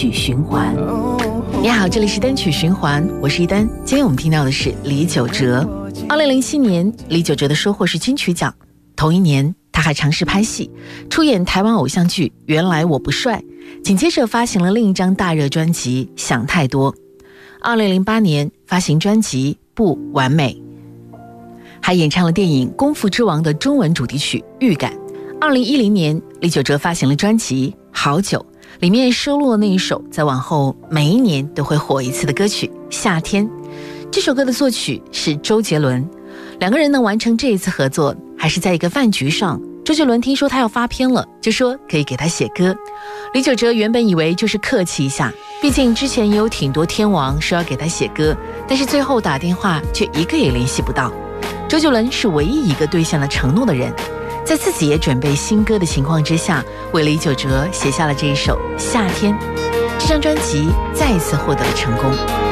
曲循环。 你好，这里是单曲循环，我是一丹。今天我们听到的是李玖哲。2007年，李玖哲的收获是金曲奖。同一年，他还尝试拍戏，出演台湾偶像剧《原来我不帅》，紧接着发行了另一张大热专辑《想太多》。2008年发行专辑《不完美》，还演唱了电影《功夫之王》的中文主题曲《预感》。2010年，李玖哲发行了专辑《好久》，里面收录了那一首在往后每一年都会火一次的歌曲《夏天》。这首歌的作曲是周杰伦，两个人能完成这一次合作，还是在一个饭局上。周杰伦听说他要发片了，就说可以给他写歌。李玖哲原本以为就是客气一下，毕竟之前也有挺多天王说要给他写歌，但是最后打电话却一个也联系不到。周杰伦是唯一一个兑现了承诺的人，在自己也准备新歌的情况之下，为李玖哲写下了这一首《夏天》。这张专辑再一次获得了成功。